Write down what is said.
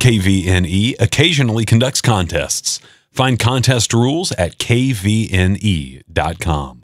KVNE occasionally conducts contests. Find contest rules at kvne.com.